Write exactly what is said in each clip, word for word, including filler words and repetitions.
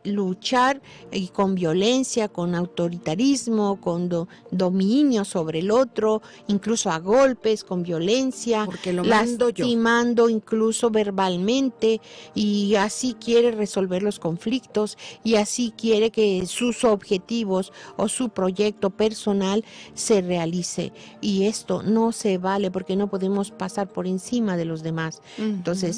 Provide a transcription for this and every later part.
luchar y con violencia, con autoritarismo, con do, dominio sobre el otro, incluso a golpes, con violencia, porque lo mando yo, lastimando incluso verbalmente, y así quiere resolver los conflictos y así quiere que sus objetivos o su proyecto personal se realice, y esto no se vale porque no podemos pasar por encima de los demás. Uh-huh. Entonces,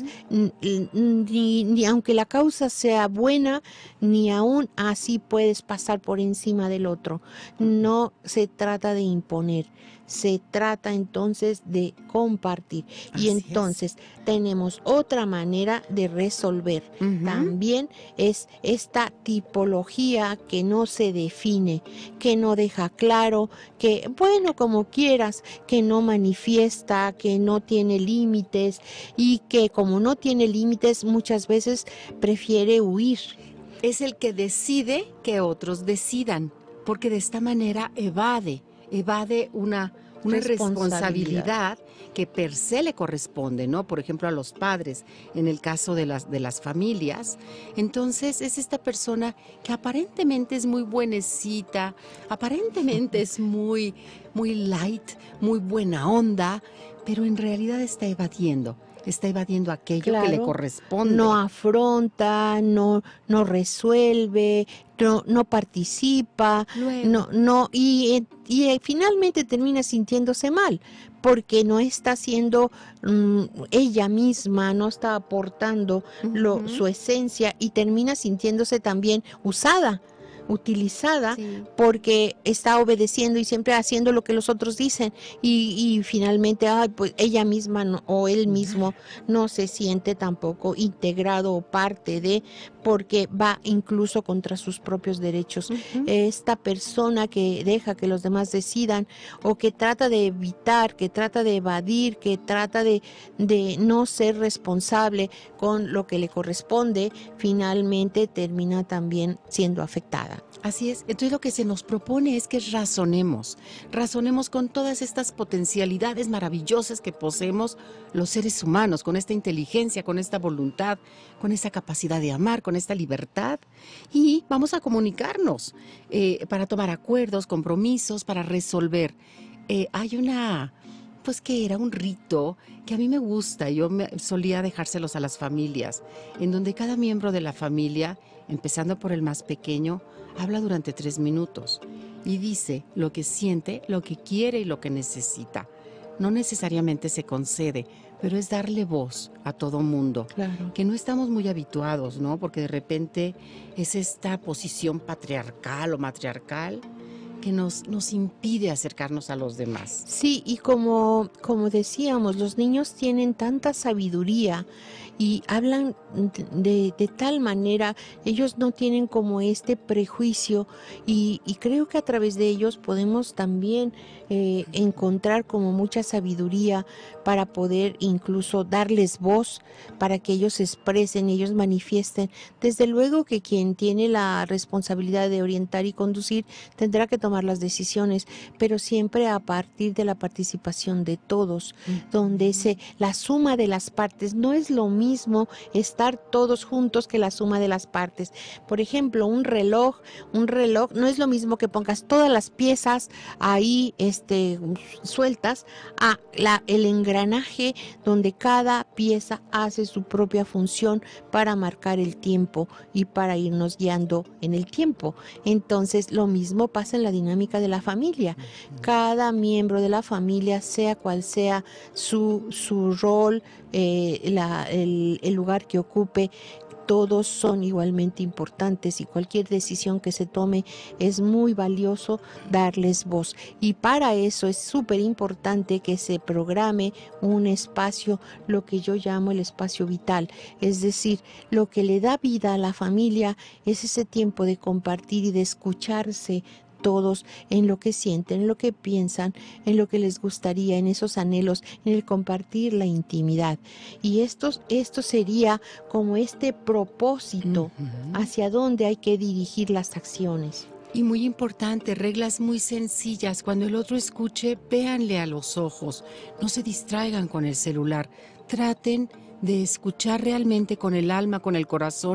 ni, ni aunque la causa sea buena, ni aún así puedes pasar por encima del otro. No se trata de imponer, se trata entonces de compartir. Así y entonces es. Tenemos otra manera de resolver. Uh-huh. También es esta tipología que no se define, que no deja claro, que bueno, como quieras, que no manifiesta, que no tiene límites, y que como no tiene límites muchas veces prefiere huir. Es el que decide que otros decidan, porque de esta manera evade, evade una, una responsabilidad. responsabilidad que per se le corresponde, ¿no? Por ejemplo, a los padres, en el caso de las, de las familias. Entonces, es esta persona que aparentemente es muy buenecita, aparentemente es muy, muy light, muy buena onda, pero en realidad está evadiendo. Está evadiendo aquello claro, que le corresponde. No afronta, no, no resuelve, no, no participa, Luego. no, no, y, y finalmente termina sintiéndose mal, porque no está siendo um, ella misma, no está aportando uh-huh. lo, su esencia, y termina sintiéndose también usada, utilizada, sí. porque está obedeciendo y siempre haciendo lo que los otros dicen, y, y finalmente ay, pues ella misma no, o él mismo no se siente tampoco integrado o parte de, porque va incluso contra sus propios derechos. Uh-huh. Esta persona que deja que los demás decidan, o que trata de evitar, que trata de evadir, que trata de, de no ser responsable con lo que le corresponde, finalmente termina también siendo afectada. Así es. Entonces lo que se nos propone es que razonemos, razonemos con todas estas potencialidades maravillosas que poseemos los seres humanos, con esta inteligencia, con esta voluntad, con esta capacidad de amar, con esta libertad, y vamos a comunicarnos eh, para tomar acuerdos, compromisos, para resolver. Eh, hay una... pues que era un rito que a mí me gusta, yo me, solía dejárselos a las familias, en donde cada miembro de la familia, empezando por el más pequeño, habla durante tres minutos y dice lo que siente, lo que quiere y lo que necesita. No necesariamente se concede, pero es darle voz a todo mundo, claro. que no estamos muy habituados, ¿no? Porque de repente es esta posición patriarcal o matriarcal que nos, nos impide acercarnos a los demás. Sí, y como, como decíamos, los niños tienen tanta sabiduría y hablan de, de tal manera, ellos no tienen como este prejuicio, y, y creo que a través de ellos podemos también eh, encontrar como mucha sabiduría para poder incluso darles voz, para que ellos se expresen, ellos manifiesten. Desde luego que quien tiene la responsabilidad de orientar y conducir tendrá que tomar las decisiones, pero siempre a partir de la participación de todos, uh-huh. donde se, la suma de las partes no es lo mismo mismo estar todos juntos que la suma de las partes. Por ejemplo, un reloj, un reloj no es lo mismo que pongas todas las piezas ahí este, sueltas a la, el engranaje donde cada pieza hace su propia función para marcar el tiempo y para irnos guiando en el tiempo. Entonces, lo mismo pasa en la dinámica de la familia. Cada miembro de la familia, sea cual sea su, su rol, eh, la, el, el lugar que ocupe, todos son igualmente importantes, y cualquier decisión que se tome es muy valioso darles voz. Y para eso es súper importante que se programe un espacio, lo que yo llamo el espacio vital. Es decir, lo que le da vida a la familia es ese tiempo de compartir y de escucharse todos en lo que sienten, en lo que piensan, en lo que les gustaría, en esos anhelos, en el compartir la intimidad. Y esto, esto sería como este propósito uh-huh. hacia dónde hay que dirigir las acciones. Y muy importante, reglas muy sencillas. Cuando el otro escuche, véanle a los ojos, no se distraigan con el celular, traten de escuchar realmente con el alma, con el corazón,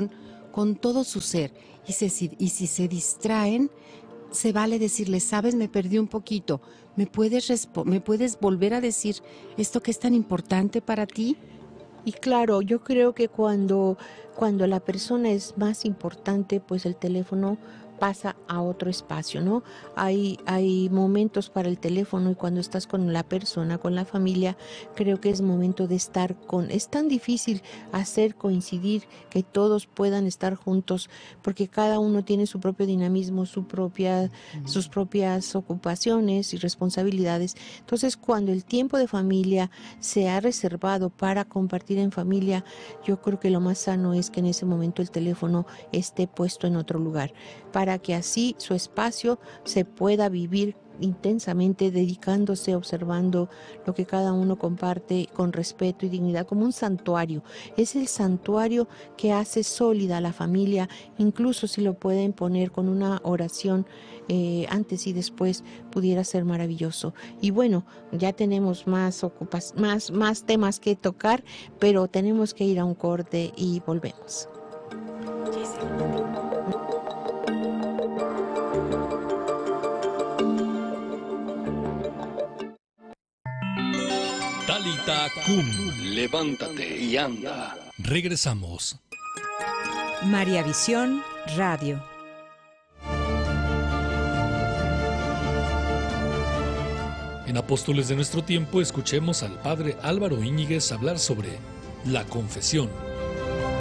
con todo su ser. Y, se, y si se distraen, se vale decirles, sabes, me perdí un poquito, ¿me puedes, ¿me puedes volver a decir esto que es tan importante para ti? Y claro, yo creo que cuando, cuando la persona es más importante, pues el teléfono pasa a otro espacio, ¿no? Hay, hay momentos para el teléfono y cuando estás con la persona, con la familia, creo que es momento de estar con... Es tan difícil hacer coincidir que todos puedan estar juntos porque cada uno tiene su propio dinamismo, su propia, sus propias ocupaciones y responsabilidades. Entonces, cuando el tiempo de familia se ha reservado para compartir en familia, yo creo que lo más sano es que en ese momento el teléfono esté puesto en otro lugar, para que así su espacio se pueda vivir intensamente, dedicándose, observando lo que cada uno comparte con respeto y dignidad, como un santuario. Es el santuario que hace sólida a la familia, incluso si lo pueden poner con una oración eh, antes y después, pudiera ser maravilloso. Y bueno, ya tenemos más, ocupas, más, más temas que tocar, pero tenemos que ir a un corte y volvemos. Talita Kum, levántate y anda. Regresamos. María Visión Radio. En Apóstoles de nuestro tiempo escuchemos al padre Álvaro Íñiguez hablar sobre la confesión.